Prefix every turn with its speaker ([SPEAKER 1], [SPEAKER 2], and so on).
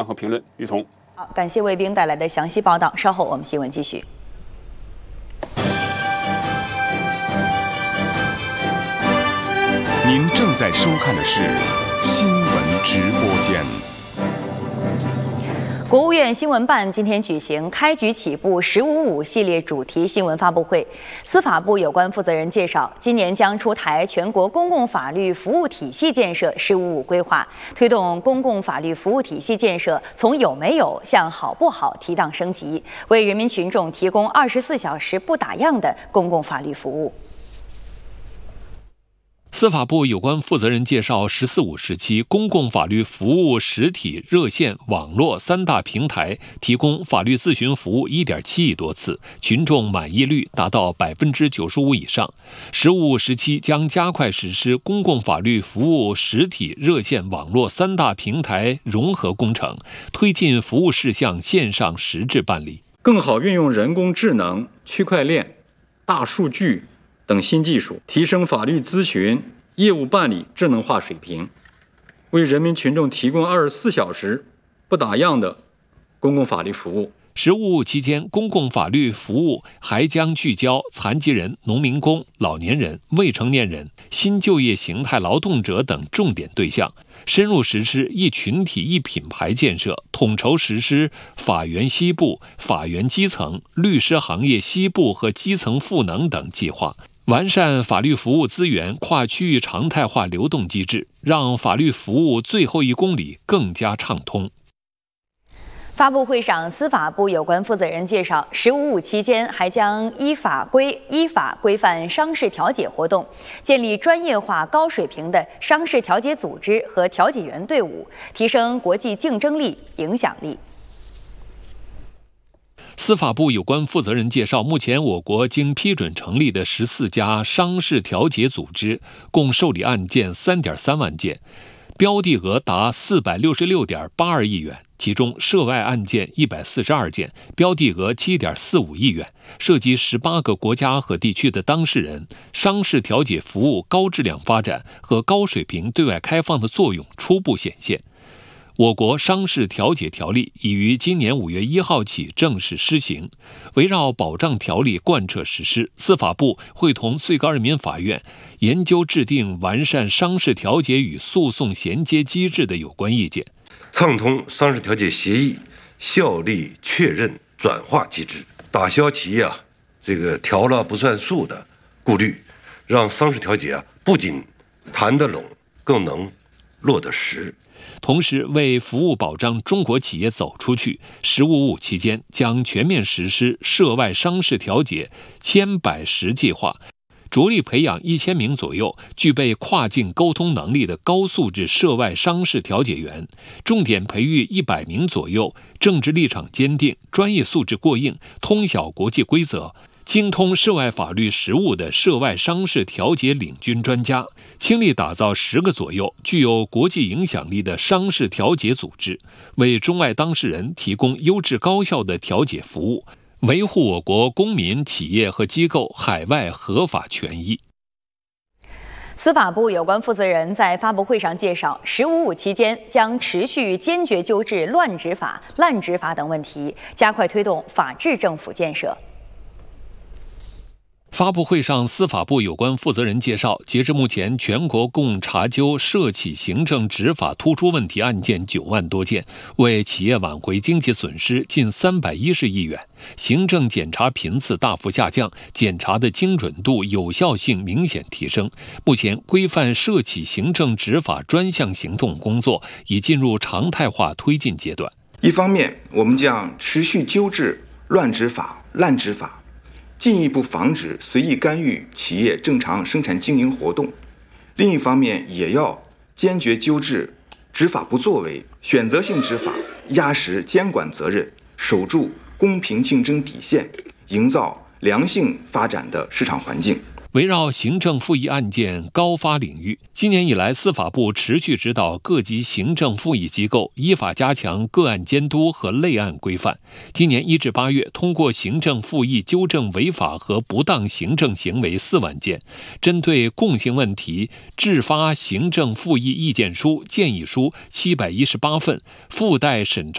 [SPEAKER 1] 和评论。于彤，
[SPEAKER 2] 好，感谢卫兵带来的详细报道。稍后我们新闻继续。
[SPEAKER 3] 您正在收看的是新闻直播间。
[SPEAKER 2] 国务院新闻办今天举行开局起步“1055”系列主题新闻发布会。司法部有关负责人介绍，今年将出台全国公共法律服务体系建设“1055”规划，推动公共法律服务体系建设从有没有向好不好提档升级，为人民群众提供24小时不打烊的公共法律服务。
[SPEAKER 4] 司法部有关负责人介绍，“1045”时期公共法律服务实体、热线、网络3大平台提供法律咨询服务1.7亿多次，群众满意率达到95%以上。“1055”时期将加快实施公共法律服务实体、热线、网络3大平台融合工程，推进服务事项线上实质办理，
[SPEAKER 5] 更好运用人工智能、区块链、大数据等新技术，提升法律咨询业务办理智能化水平，为人民群众提供24小时不打烊的公共法律服务。
[SPEAKER 4] “1055”期间，公共法律服务还将聚焦残疾人、农民工、老年人、未成年人、新就业形态劳动者等重点对象，深入实施一群体一品牌建设，统筹实施法源西部、法源基层、律师行业西部和基层赋能等计划，完善法律服务资源跨区域常态化流动机制，让法律服务最后1公里更加畅通。
[SPEAKER 2] 发布会上，司法部有关负责人介绍，“1055”期间还将依法规范商事调解活动，建立专业化、高水平的商事调解组织和调解员队伍，提升国际竞争力、影响力。
[SPEAKER 4] 司法部有关负责人介绍，目前我国经批准成立的14家商事调解组织，共受理案件3.3万件，标的额达466.82亿元，其中涉外案件142件，标的额7.45亿元，涉及18个国家和地区的当事人，商事调解服务高质量发展和高水平对外开放的作用初步显现。我国商事调解条例已于今年5月1号起正式施行，围绕保障条例贯彻实施，司法部会同最高人民法院研究制定完善商事调解与诉讼衔接机制的有关意见，
[SPEAKER 6] 畅通商事调解协议效力确认转化机制，打消企业调了不算数的顾虑，让商事调解不仅谈得拢，更能落得实。
[SPEAKER 4] 同时，为服务保障中国企业走出去，“1055”期间将全面实施涉外商事调解千百实计划，着力培养1000名左右具备跨境沟通能力的高素质涉外商事调解员，重点培育100名左右政治立场坚定、专业素质过硬、通晓国际规则、精通涉外法律实务的涉外商事调解领军专家，倾力打造10个左右具有国际影响力的商事调解组织，为中外当事人提供优质高效的调解服务，维护我国公民、企业和机构海外合法权益。
[SPEAKER 2] 司法部有关负责人在发布会上介绍，“1055”期间将持续坚决纠治乱执法、滥执法等问题，加快推动法治政府建设。
[SPEAKER 4] 发布会上，司法部有关负责人介绍，截至目前，全国共查究涉企行政执法突出问题案件9万多件，为企业挽回经济损失近310亿元，行政检查频次大幅下降，检查的精准度、有效性明显提升。目前，规范涉企行政执法专项行动工作已进入常态化推进阶段。
[SPEAKER 7] 一方面，我们将持续纠治乱执法、滥执法，进一步防止随意干预企业正常生产经营活动；另一方面，也要坚决纠治执法不作为、选择性执法，压实监管责任，守住公平竞争底线，营造良性发展的市场环境。
[SPEAKER 4] 围绕行政复议案件高发领域，今年以来，司法部持续指导各级行政复议机构依法加强个案监督和类案规范。今年1至8月，通过行政复议纠正违法和不当行政行为4万件，针对共性问题制发行政复议意见书、建议书718份，附带审查